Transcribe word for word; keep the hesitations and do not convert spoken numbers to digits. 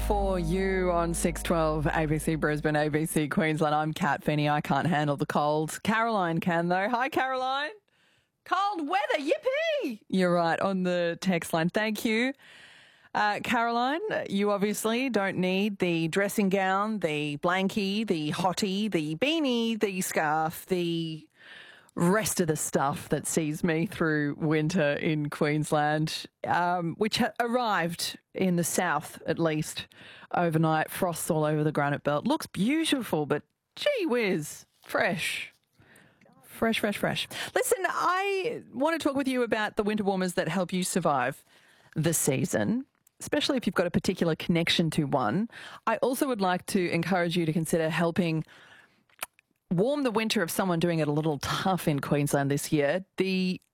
for you on six twelve A B C Brisbane, A B C Queensland. I'm Kat Finney. I can't handle the cold. Caroline can, though. Hi, Caroline. Cold weather, yippee! You're right, on the text line. Thank you. Uh, Caroline, you obviously don't need the dressing gown, the blankie, the hottie, the beanie, the scarf, the rest of the stuff that sees me through winter in Queensland, um, which ha- arrived in the south, at least, overnight. Frosts all over the granite belt. Looks beautiful, but gee whiz, fresh. Fresh, fresh, fresh. Listen, I want to talk with you about the winter warmers that help you survive the season, especially if you've got a particular connection to one. I also would like to encourage you to consider helping warm the winter of someone doing it a little tough in Queensland this year. The